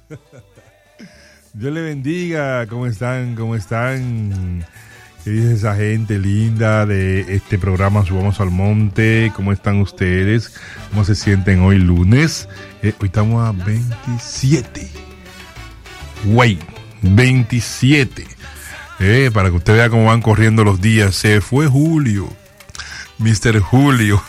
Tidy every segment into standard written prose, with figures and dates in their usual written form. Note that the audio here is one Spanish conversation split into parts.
Dios le bendiga. ¿Cómo están? ¿Cómo están? ¿Qué dice esa gente linda de este programa Subamos al Monte? ¿Cómo están ustedes? ¿Cómo se sienten hoy lunes? Hoy estamos a 27. Güey, 27. Para que usted vea cómo van corriendo los días. Se fue Julio. Mr. Julio.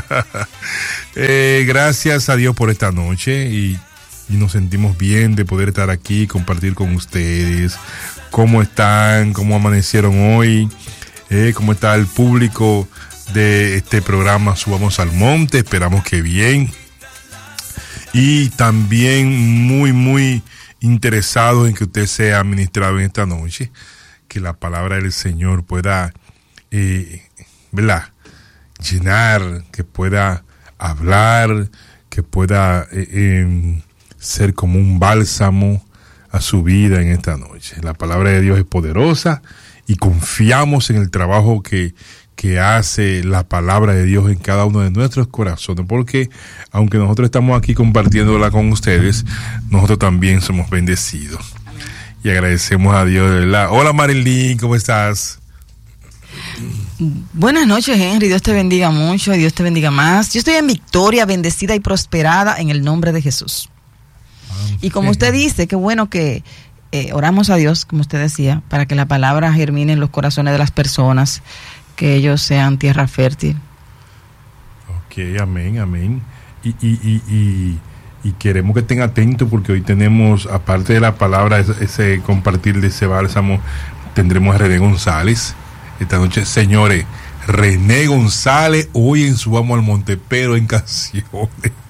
Gracias a Dios por esta noche y nos sentimos bien de poder estar aquí y compartir con ustedes. ¿Cómo están? ¿Cómo amanecieron hoy? ¿Cómo está el público de este programa Subamos al Monte? Esperamos que bien. Y también muy interesados en que usted sea ministrado en esta noche. Que la palabra del Señor pueda, ¿verdad?, llenar, que pueda hablar, que pueda ser como un bálsamo a su vida en esta noche. La palabra de Dios es poderosa y confiamos en el trabajo que hace la palabra de Dios en cada uno de nuestros corazones, porque aunque nosotros estamos aquí compartiéndola con ustedes, nosotros también somos bendecidos. Y agradecemos a Dios, de verdad. Hola Marilyn, ¿cómo estás? Buenas noches, Henry. Dios te bendiga mucho, Dios te bendiga más. Yo estoy en victoria, bendecida y prosperada en el nombre de Jesús. Y como usted dice, qué bueno que oramos a Dios, como usted decía, para que la palabra germine en los corazones de las personas, que ellos sean tierra fértil. Ok, amén. Y queremos que estén atentos porque hoy tenemos, aparte de la palabra, ese compartir de ese bálsamo, tendremos a René González. Esta noche, señores, René González, hoy en Subamos al Monte, pero en canciones.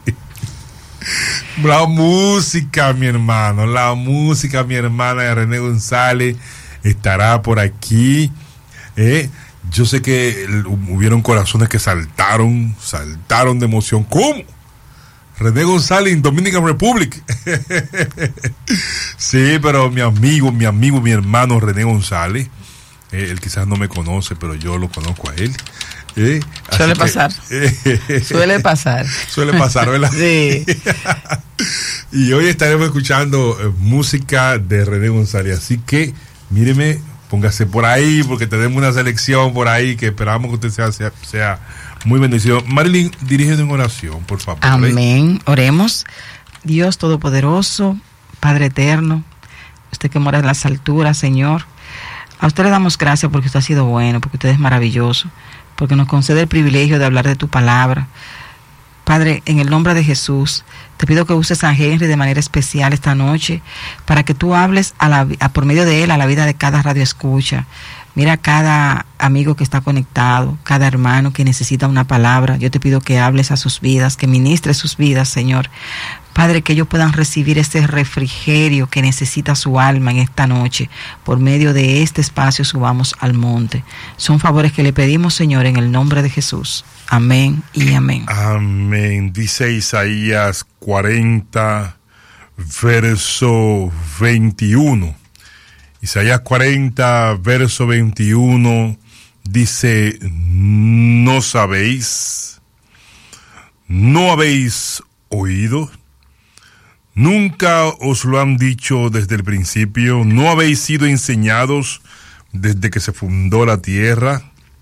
La música, mi hermana de René González estará por aquí. Yo sé que hubieron corazones que saltaron de emoción. ¿Cómo? René González en Dominican Republic. Sí, pero mi amigo, mi hermano René González, él quizás no me conoce, pero yo lo conozco a él. Suele pasar. Suele pasar, ¿verdad? Sí. Y hoy estaremos escuchando música de René González. Así que, míreme, póngase por ahí, porque tenemos una selección por ahí que esperamos que usted sea muy bendecido. Marilyn, dirígete en oración, por favor. Amén. Oremos. Dios Todopoderoso, Padre Eterno, usted que mora en las alturas, Señor, a usted le damos gracias porque usted ha sido bueno, porque usted es maravilloso, porque nos concede el privilegio de hablar de tu palabra. Padre, en el nombre de Jesús, te pido que uses a Henry de manera especial esta noche para que tú hables por medio de él a la vida de cada radio escucha. Mira a cada amigo que está conectado, cada hermano que necesita una palabra. Yo te pido que hables a sus vidas, que ministres sus vidas, Señor. Padre, que ellos puedan recibir ese refrigerio que necesita su alma en esta noche. Por medio de este espacio Subamos al Monte. Son favores que le pedimos, Señor, en el nombre de Jesús. Amén y amén. Amén. Dice Isaías 40, verso 21. Isaías 40, verso 21, dice, ¿no sabéis? ¿No habéis oído? ¿Nunca os lo han dicho desde el principio? ¿No habéis sido enseñados desde que se fundó la tierra?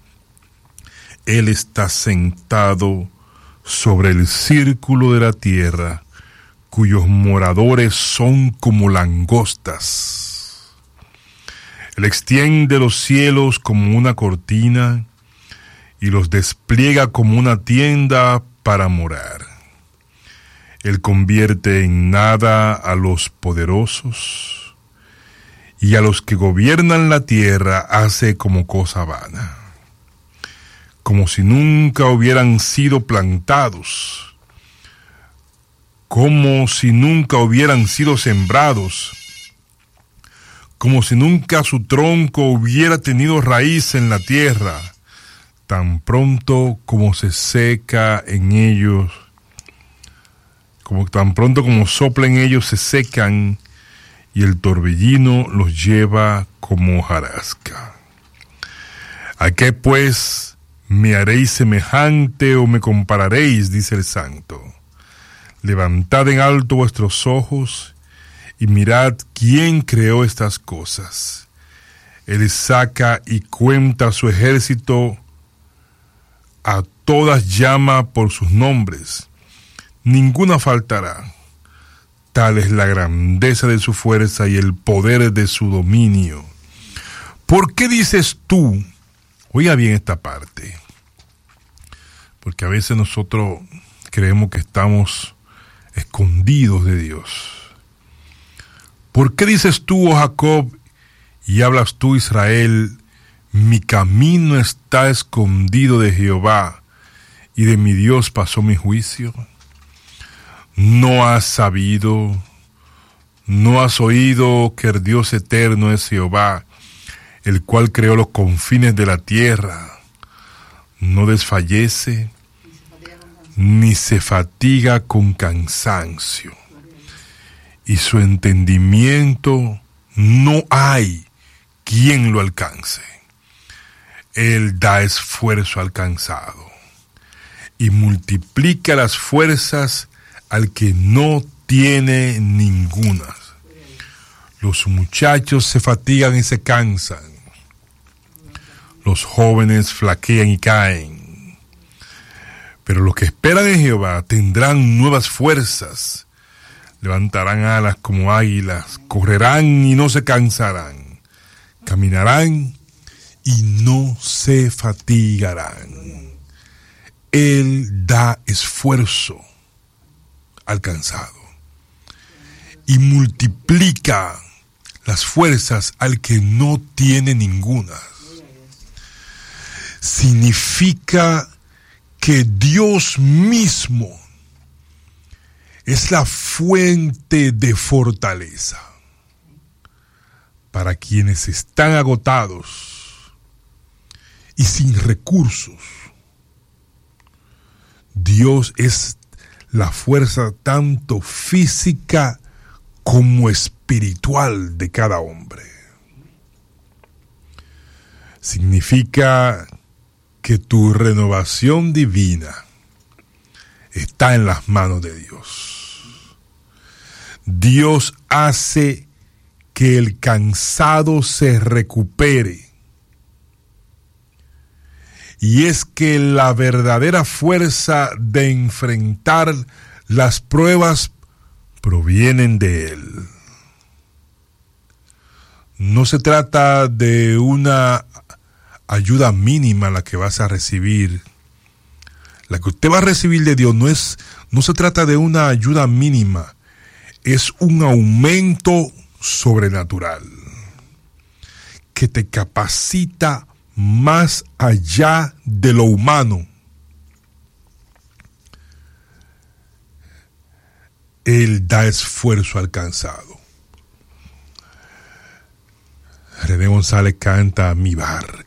Él está sentado sobre el círculo de la tierra, cuyos moradores son como langostas. Él extiende los cielos como una cortina y los despliega como una tienda para morar. Él convierte en nada a los poderosos y a los que gobiernan la tierra hace como cosa vana, como si nunca hubieran sido plantados, como si nunca hubieran sido sembrados, como si nunca su tronco hubiera tenido raíz en la tierra. Tan pronto como se seca en ellos, tan pronto como sopla en ellos se secan, y el torbellino los lleva como hojarasca. ¿A qué pues me haréis semejante o me compararéis? Dice el Santo. Levantad en alto vuestros ojos y mirad quién creó estas cosas. Él saca y cuenta su ejército, a todas llama por sus nombres, ninguna faltará. Tal es la grandeza de su fuerza y el poder de su dominio. ¿Por qué dices tú? Oiga bien esta parte, porque a veces nosotros creemos que estamos escondidos de Dios. ¿Por qué dices tú, oh Jacob, y hablas tú, Israel, mi camino está escondido de Jehová, y de mi Dios pasó mi juicio? ¿No has sabido, no has oído que el Dios eterno es Jehová, el cual creó los confines de la tierra? No desfallece, ni se fatiga con cansancio, y su entendimiento no hay quien lo alcance. Él da esfuerzo al cansado y multiplica las fuerzas al que no tiene ninguna. Los muchachos se fatigan y se cansan, los jóvenes flaquean y caen, pero los que esperan en Jehová tendrán nuevas fuerzas, levantarán alas como águilas, correrán y no se cansarán, caminarán y no se fatigarán. Él da esfuerzo al cansado y multiplica las fuerzas al que no tiene ninguna. Significa que Dios mismo es la fuente de fortaleza para quienes están agotados y sin recursos. Dios es la fuerza tanto física como espiritual de cada hombre. Significa que tu renovación divina está en las manos de Dios. Dios hace que el cansado se recupere. Y es que la verdadera fuerza de enfrentar las pruebas provienen de Él. No se trata de una ayuda mínima la que vas a recibir. La que usted va a recibir de Dios no se trata de una ayuda mínima, es un aumento sobrenatural que te capacita más allá de lo humano. Él da esfuerzo al cansado. René González canta Mi Barrio.